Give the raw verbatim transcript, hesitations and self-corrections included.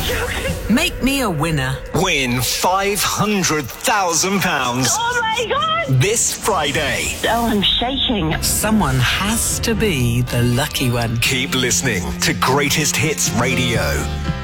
joking? Make me a winner. Win five hundred thousand pounds. Oh my God! This Friday. Oh, I'm shaking. Someone has to be the lucky one. Keep listening to Greatest Hits Radio.